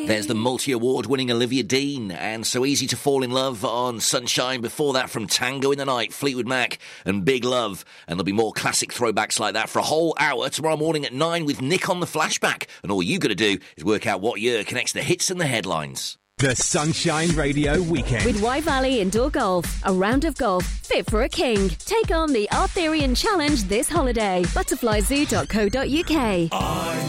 There's the multi-award winning Olivia Dean and So Easy to Fall in Love on Sunshine. Before that, from Tango in the Night, Fleetwood Mac and Big Love. And there'll be more classic throwbacks like that for a whole hour tomorrow morning at 9 with Nick on the Flashback. And all you got to do is work out what year connects the hits and the headlines. The Sunshine Radio Weekend. With Y Valley Indoor Golf, a round of golf fit for a king. Take on the Arthurian Challenge this holiday. Butterflyzoo.co.uk.